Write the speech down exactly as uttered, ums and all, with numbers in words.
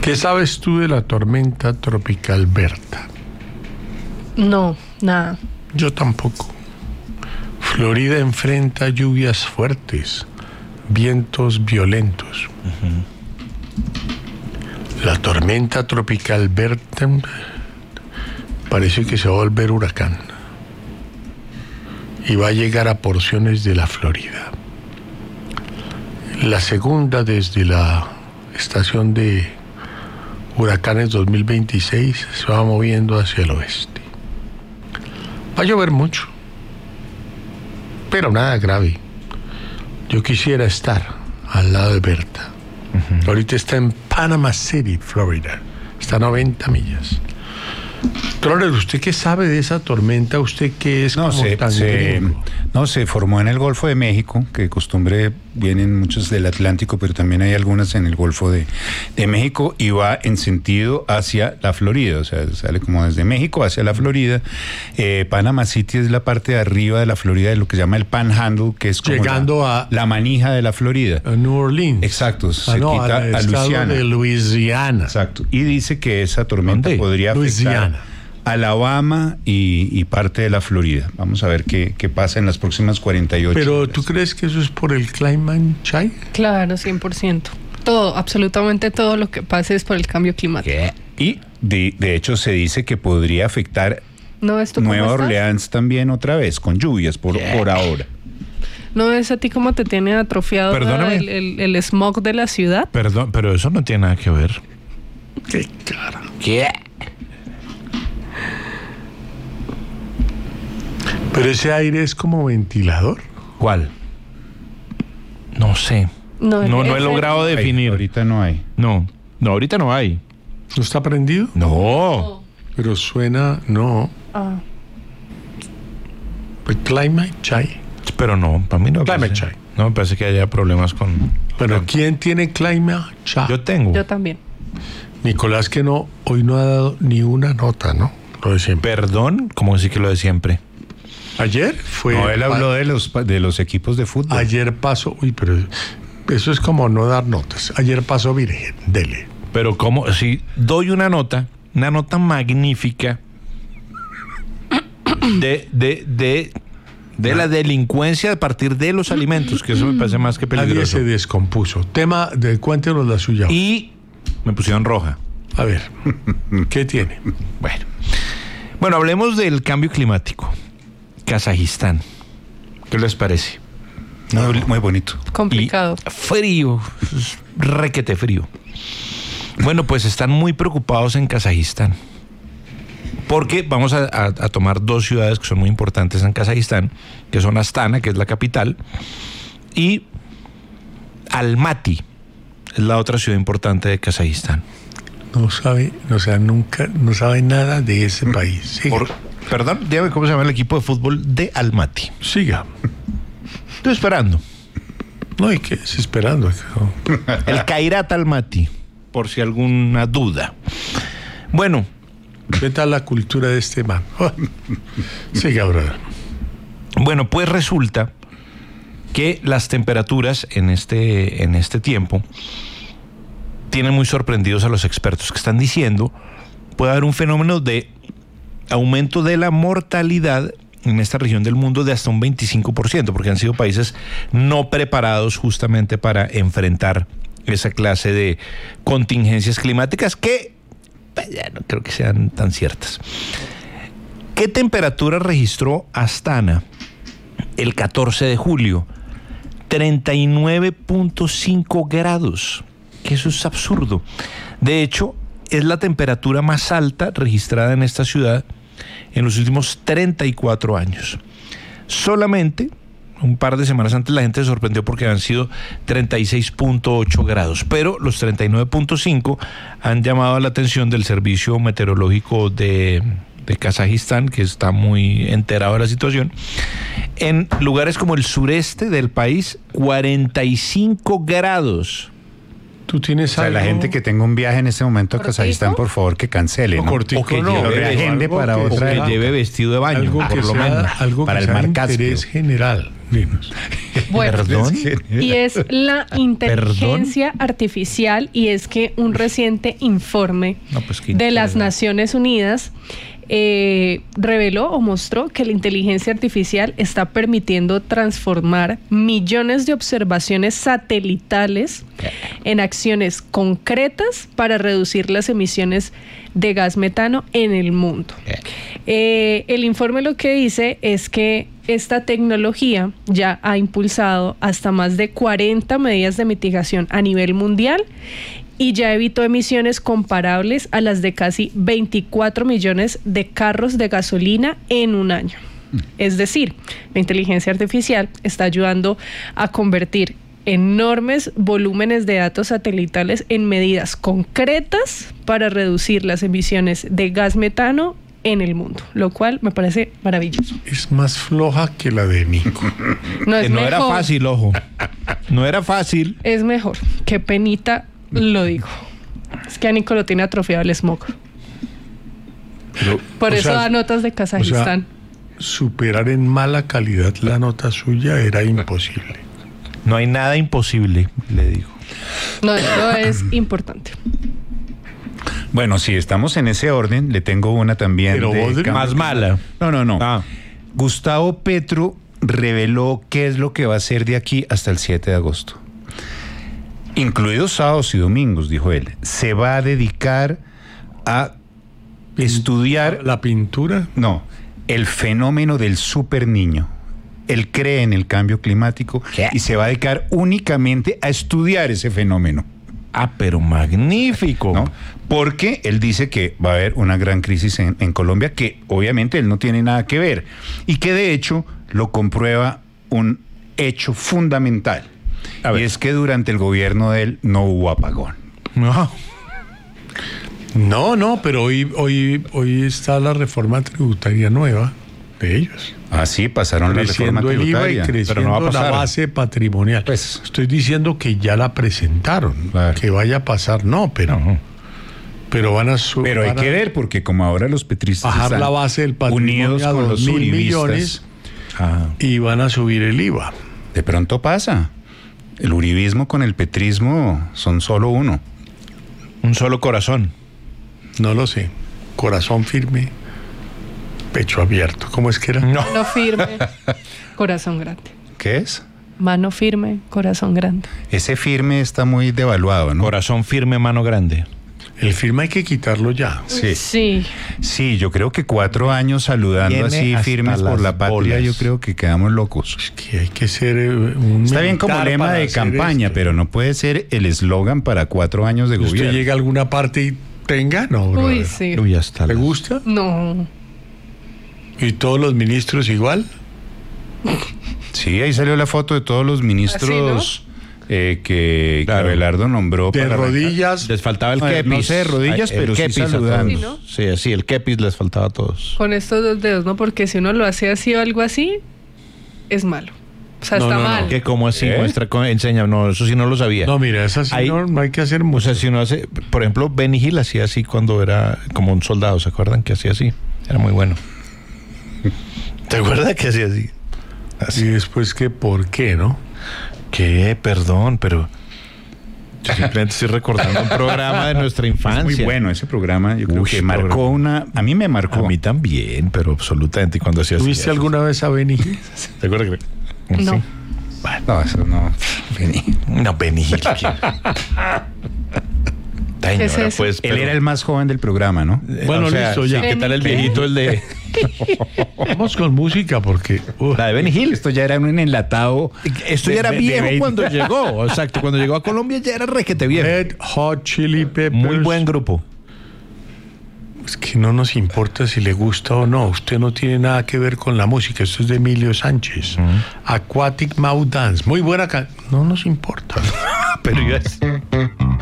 ¿Qué sabes tú de la tormenta tropical Berta? No, nada. Yo tampoco. Florida enfrenta lluvias fuertes, vientos violentos. Uh-huh. La tormenta tropical Berta parece que se va a volver huracán y va a llegar a porciones de la Florida. La segunda desde la estación de huracanes dos mil veintiséis se va moviendo hacia el oeste. Va a llover mucho, pero nada grave. Yo quisiera estar al lado de Berta. Uh-huh. Ahorita está en Panama City, Florida. Está a noventa millas. Clorer, ¿usted qué sabe de esa tormenta? ¿Usted qué es no, como se, tan se, no, se formó en el Golfo de México, que de costumbre vienen muchos del Atlántico, pero también hay algunas en el Golfo de, de México y va en sentido hacia la Florida, o sea, sale como desde México hacia la Florida. Eh, Panama City es la parte de arriba de la Florida, de lo que se llama el Panhandle, que es como llegando la, a la manija de la Florida. A New Orleans. Exacto, ah, no, quita al a estado Luisiana. de Luisiana. Exacto, y dice que esa tormenta ¿Dónde? podría afectar Luisiana. Alabama y, y parte de la Florida. Vamos a ver qué, qué pasa en las próximas cuarenta y ocho Pero horas. ¿tú crees que eso es por el climate change? Claro, cien por ciento. Todo, absolutamente todo lo que pase es por el cambio climático. ¿Qué? Y de, de hecho se dice que podría afectar ¿No ves tú Nueva cómo estás? Orleans también otra vez, con lluvias por, por ahora. ¿No ves a ti cómo te tiene atrofiado Perdóname. el, el, el smog de la ciudad? Perdón, pero eso no tiene nada que ver. ¡Qué cara! ¿Qué? Pero ese aire es como ventilador. ¿Cuál? No sé. No, No, no he ese- logrado Ay, definir. ahorita no hay. No, no, ahorita no hay. ¿No está prendido? No. Pero suena, no. Ah. Pues climate change. Pero no, para mí no. me Climate parece- change. No me parece que haya problemas con. Pero con- ¿quién tiene climate change? Yo tengo. Yo también. Nicolás, que no, hoy no ha dado ni una nota, ¿no? Lo de siempre. Perdón, como decir que lo de siempre. Ayer fue. No, él habló de los, de los equipos de fútbol. Ayer pasó. Uy, pero eso es como no dar notas. Ayer pasó virgen. Dele. Pero como si doy una nota, una nota magnífica de, de, de, de la delincuencia a partir de los alimentos, que eso me parece más que Nadie peligroso. se descompuso. Tema de cuéntenos la suya. Y me pusieron roja. A ver, ¿qué tiene? Bueno. Bueno, hablemos del cambio climático. Kazajistán. ¿Qué les parece? Muy, muy bonito. Complicado. Y frío, requete frío. Bueno, pues están muy preocupados en Kazajistán. Porque vamos a, a, a tomar dos ciudades que son muy importantes en Kazajistán, que son Astana, que es la capital, y Almaty, es la otra ciudad importante de Kazajistán. No sabe, o sea, nunca, no sabe nada de ese país. Siga. Por, perdón, dígame cómo se llama el equipo de fútbol de Almaty. Siga. Estoy esperando. No hay que es esperando. El Kairat Almaty, por si alguna duda. Bueno. ¿Qué tal la cultura de este man? Siga, brother. Bueno, pues resulta que las temperaturas en este, en este tiempo tienen muy sorprendidos a los expertos que están diciendo puede haber un fenómeno de aumento de la mortalidad en esta región del mundo de hasta un veinticinco por ciento, porque han sido países no preparados justamente para enfrentar esa clase de contingencias climáticas que pues, ya no creo que sean tan ciertas. ¿Qué temperatura registró Astana el catorce de julio? treinta y nueve punto cinco grados, que eso es absurdo. De hecho, es la temperatura más alta registrada en esta ciudad en los últimos treinta y cuatro años. Solamente un par de semanas antes la gente se sorprendió porque han sido treinta y seis punto ocho grados, pero los treinta y nueve punto cinco han llamado la atención del Servicio Meteorológico de, de Kazajistán, que está muy enterado de la situación. En lugares como el sureste del país, cuarenta y cinco grados. Tú tienes O sea, algo... la gente que tenga un viaje en este momento a ¿Cortico? Kazajistán, por favor, que cancele, O ¿no? cortico, O que no, lleve- lo reagende algo para que otra O sea- que época. lleve vestido de baño, algo por que lo sea, menos. algo para que el sea Mar Caspio. interés general. Dinos. Bueno, Perdón. y es la inteligencia artificial, y es que un reciente informe No, pues, qué de las interesante. Naciones Unidas eh, reveló o mostró que la inteligencia artificial está permitiendo transformar millones de observaciones satelitales en acciones concretas para reducir las emisiones de gas metano en el mundo. Eh, el informe lo que dice es que esta tecnología ya ha impulsado hasta más de cuarenta medidas de mitigación a nivel mundial y ya evitó emisiones comparables a las de casi veinticuatro millones de carros de gasolina en un año. Es decir, la inteligencia artificial está ayudando a convertir enormes volúmenes de datos satelitales en medidas concretas para reducir las emisiones de gas metano en el mundo, lo cual me parece maravilloso. Es más floja que la de Nico. No Que es no mejor, era fácil, ojo. No era fácil. es mejor. Qué penita lo digo. Es que a Nico lo tiene atrofiado el smog. Pero, Por o eso sea, da notas de Kazajistán. superar en mala calidad la nota suya era imposible. No hay nada imposible, le digo. No, esto es importante. Bueno, si estamos en ese orden, le tengo una también. Pero de vos de- cambio Más climático. mala. No, no, no. Ah. Gustavo Petro reveló qué es lo que va a hacer de aquí hasta el siete de agosto. Incluidos sábados y domingos, dijo él. Se va a dedicar a estudiar, La pintura, no, el fenómeno del super niño. Él cree en el cambio climático y se va a dedicar únicamente a estudiar ese fenómeno. Ah, pero magnífico. ¿No? Porque él dice que va a haber una gran crisis en, en Colombia, que obviamente él no tiene nada que ver, y que de hecho lo comprueba un hecho fundamental, A ver. y es que durante el gobierno de él no hubo apagón. No. no, no, pero hoy, hoy, hoy está la reforma tributaria nueva de ellos. Así pasaron la reforma Creciendo el I V A y tributaria. creciendo pero no va a la pasar. base patrimonial. Pues- Estoy diciendo que ya la presentaron. Claro. Que vaya a pasar, no, pero, No. pero van a subir. Pero hay que ver, porque como ahora los petristas bajar están la base del patrimonio unidos a con dos los mil uribistas, millones Ah. y van a subir el I V A. de pronto pasa. El uribismo con el petrismo son solo uno. Un solo corazón. No lo sé. Corazón firme, pecho abierto. ¿Cómo es que era? No. Mano firme, corazón grande. ¿Qué es? Mano firme, corazón grande. Ese firme está muy devaluado, ¿no? Corazón firme, mano grande. El firme hay que quitarlo ya. Sí. Sí. Sí, yo creo que cuatro años saludando Viene así hasta firmes por las la patria, bolas. yo creo que quedamos locos. Es que hay que ser eh, un Está bien como militar lema para de hacer campaña, esto. pero no puede ser el eslogan para cuatro años de Usted gobierno. llega a alguna parte y tenga, no, Uy, brother. sí. Uy, hasta ¿Le las- gusta? No. ¿Y todos los ministros igual? Sí, ahí salió la foto de todos los ministros eh, que, que Claro. Abelardo nombró. De para rodillas. Les faltaba el No, kepis. no sé de rodillas, Ay, el pero sí kepis a saludando. todos. Sí, ¿no? Sí, sí, el kepis les faltaba a todos. Con estos dos dedos, ¿no? Porque si uno lo hace así o algo así, es malo. O sea, No, está no, no. mal. ¿Qué? ¿Cómo así? ¿Eh? Muestra, con- enseña. No, eso sí no lo sabía. No, mira, es así, Ahí- no, no hay que hacer O mucho. sea, si uno hace, por ejemplo, Benny Hill hacía así cuando era como un soldado, ¿se acuerdan? Que hacía así. Era muy bueno. ¿Te acuerdas que hacía así? Y después que, ¿por qué, no? ¿Qué? Perdón, pero yo simplemente estoy recordando un programa de nuestra infancia. Muy bueno ese programa, yo creo Uy, que marcó programa. una... A mí me marcó. A mí también, pero absolutamente. Y cuando hacía así. ¿Tuviste alguna vez a Benny Hill? ¿Te acuerdas que? No. Sí. No, eso no. Vení. No, Benny Hill. ¿qué? Ay, ¿Qué es no, eso? pues, Él pero- era el más joven del programa, ¿no? Eh, Bueno, o sea, listo, sí, ya. ¿qué tal el ¿Benny qué? viejito, el de Vamos con música porque... uh, la de Benny Hill? Esto ya era un enlatado. Esto de- ya era de- de viejo veinte. cuando llegó. Exacto, cuando llegó a Colombia ya era requete viejo. Red Hot Chili Peppers. Muy buen grupo. Es que no nos importa si le gusta o no. Usted no tiene nada que ver con la música. Esto es de Emilio Sánchez. Aquatic Mouth Dance. Muy buena canción. No nos importa. Pero yo